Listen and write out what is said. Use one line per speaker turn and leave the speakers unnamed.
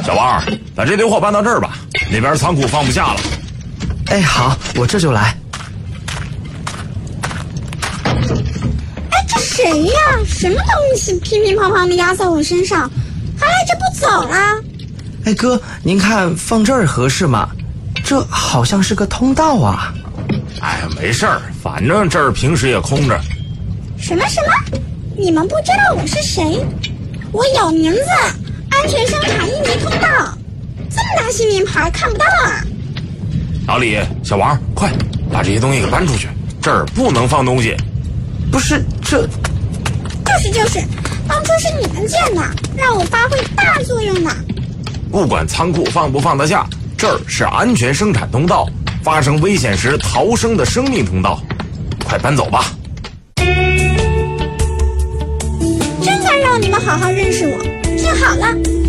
小王，把这堆货搬到这儿吧，那边仓库放不下了。
哎，好，我这就来。
哎，这谁呀？什么东西乒乒乓乓的压在我身上，还赖着不走啦？
哎哥，您看放这儿合适吗？这好像是个通道啊。
哎呀，没事儿，反正这儿平时也空着。
什么？你们不知道我是谁？我有名字，安全生产1级通道。这么大新名牌看不到啊？
老李，小王，快把这些东西给搬出去，这儿不能放东西。
不是，这
就是，当初是你们建的，让我发挥大作用呢。
不管仓库放不放得下，这儿是安全生产通道，发生危险时逃生的生命通道。快搬走吧。
真该让你们好好认识我。听好了。